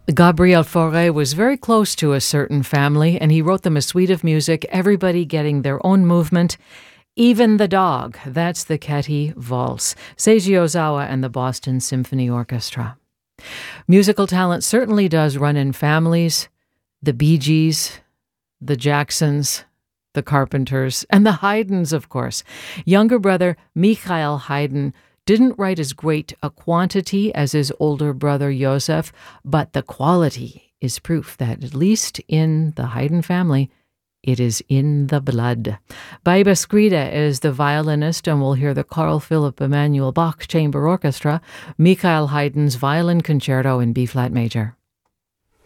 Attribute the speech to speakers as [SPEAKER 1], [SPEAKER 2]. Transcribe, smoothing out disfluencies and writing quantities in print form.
[SPEAKER 1] Gabriel Fauré was very close to a certain family, and he wrote them a suite of music, everybody getting their own movement, even the dog. That's the Ketty Valse, Seiji Ozawa and the Boston Symphony Orchestra. Musical talent certainly does run in families. The Bee Gees, the Jacksons, the Carpenters, and the Haydns, of course. Younger brother Michael Haydn didn't write as great a quantity as his older brother Joseph, but the quality is proof that, at least in the Haydn family, it is in the blood. Baiba Skrida is the violinist, and we'll hear the Carl Philipp Emanuel Bach Chamber Orchestra, Michael Haydn's Violin Concerto in B-flat major.